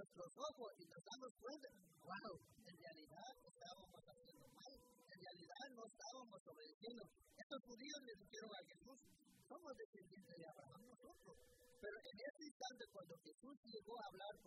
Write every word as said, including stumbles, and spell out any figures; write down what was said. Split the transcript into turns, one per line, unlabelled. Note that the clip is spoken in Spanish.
nuestros ojos y nos damos cuenta, wow, en realidad estábamos haciendo mal, en realidad no estábamos obedeciendo. Estos judíos le dijeron a Jesús, somos descendientes de Abraham nosotros. Pero en ese instante, cuando Jesús llegó a hablar